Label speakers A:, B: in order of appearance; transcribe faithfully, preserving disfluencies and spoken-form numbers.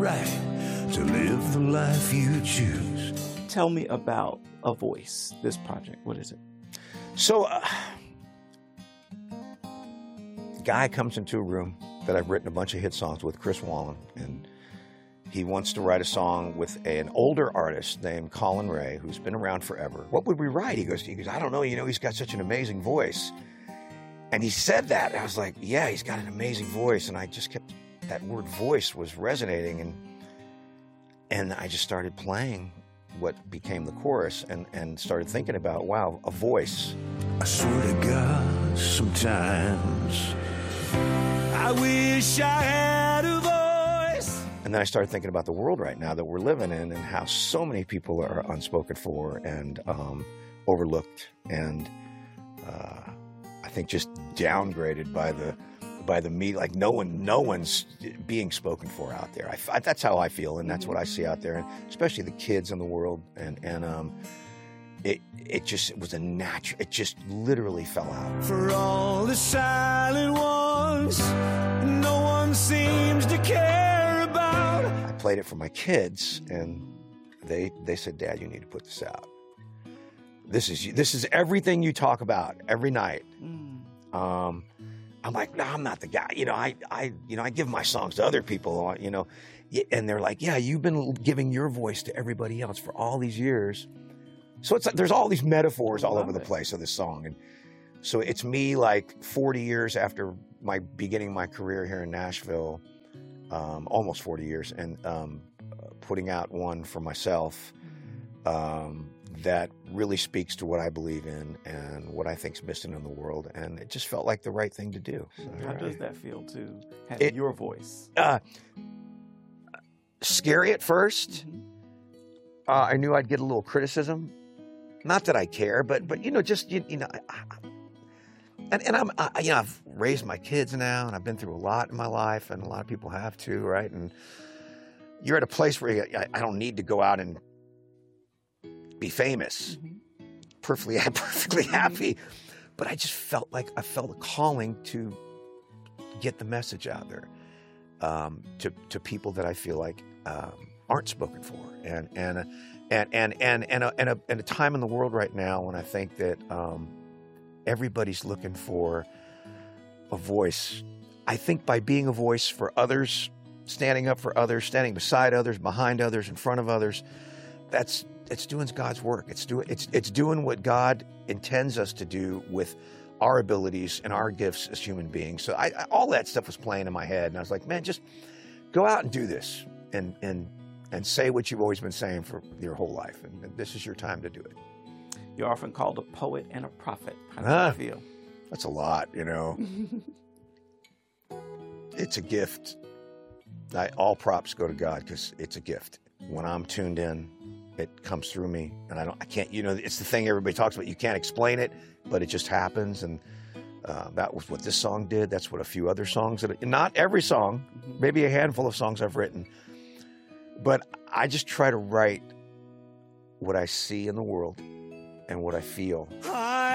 A: right to live the life you choose.
B: Tell me about A Voice, this project. What is it?
C: So, uh, guy comes into a room that I've written a bunch of hit songs with, Chris Wallen, and he wants to write a song with an older artist named Colin Ray, who's been around forever. What would we write? He goes, he goes, I don't know, you know, he's got such an amazing voice. And he said that, and I was like, yeah, he's got an amazing voice. And I just kept, that word voice was resonating, and and I just started playing what became the chorus, and, and started thinking about, wow, a voice.
A: I swear to God, sometimes I wish I had a voice.
C: And then I started thinking about the world right now that we're living in, and how so many people are unspoken for and um, overlooked, and uh, I think just downgraded by the by the media. Like no one, no one's being spoken for out there. I, I, that's how I feel, and that's what I see out there, and especially the kids in the world. And and um, it it just it was a natural. It just literally fell out.
A: For all the silent ones, no one seems to care about.
C: I played it for my kids, and they they said, "Dad, you need to put this out. This is this is everything you talk about every night." Mm. Um, I'm like, no, I'm not the guy. You know, I, I, you know, I give my songs to other people, you know, and they're like, yeah, you've been giving your voice to everybody else for all these years. So it's like, there's all these metaphors all over the place of this song. And so it's me like forty years after my beginning my career here in Nashville, um, almost forty years, and um, putting out one for myself um, that really speaks to what I believe in and what I think's missing in the world, and it just felt like the right thing to do. So,
B: How
C: right.
B: does that feel to have
C: it,
B: your voice?
C: Uh, scary at first. Mm-hmm. uh, I knew I'd get a little criticism. Not that I care, but but you know, just you, you know, I, I, and and I'm I, you know I've raised my kids now, and I've been through a lot in my life, and a lot of people have too, right? And you're at a place where you, I, I don't need to go out and be famous, mm-hmm. perfectly, perfectly happy. But I just felt like I felt a calling to get the message out there um, to to people that I feel like um, aren't spoken for, and and and and and and a, and, a, and a time in the world right now when I think that um, everybody's looking for a voice. I think by being a voice for others, standing up for others, standing beside others, behind others, in front of others, that's it's doing God's work. It's doing it's it's doing what God intends us to do with our abilities and our gifts as human beings. So I, I, all that stuff was playing in my head, and I was like, man, just go out and do this, and and and say what you've always been saying for your whole life, and, and this is your time to do it.
B: You're often called a poet and a prophet. How do
C: ah,
B: you feel?
C: That's a lot, you know. It's a gift. I, all props go to God because it's a gift. When I'm tuned in, it comes through me, and I don't, I can't, you know, it's the thing everybody talks about. You can't explain it, but it just happens. And uh, that was what this song did. That's what a few other songs, that, not every song, mm-hmm. maybe a handful of songs I've written, but I just try to write what I see in the world and what I feel.
A: I